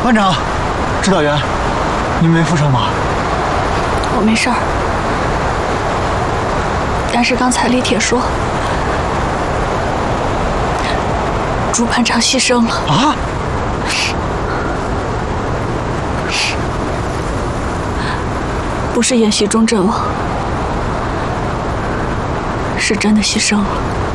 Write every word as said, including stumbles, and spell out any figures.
班长，指导员，您没负伤吧？ 我没事儿，但是刚才李铁说，朱班长牺牲了。 啊？ 不是演习中阵亡，是真的牺牲了。